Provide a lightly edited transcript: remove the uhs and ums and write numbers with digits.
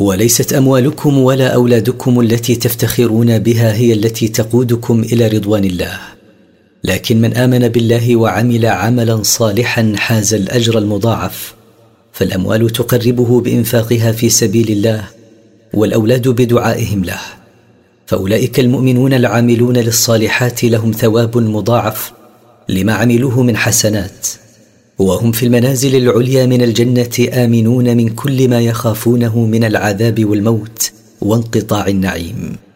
وليست أموالكم ولا أولادكم التي تفتخرون بها هي التي تقودكم إلى رضوان الله، لكن من آمن بالله وعمل عملا صالحا حاز الأجر المضاعف. فالأموال تقربه بإنفاقها في سبيل الله، والأولاد بدعائهم له. فأولئك المؤمنون العاملون للصالحات لهم ثواب مضاعف لما عملوه من حسنات، وهم في المنازل العليا من الجنة آمنون من كل ما يخافونه من العذاب والموت وانقطاع النعيم.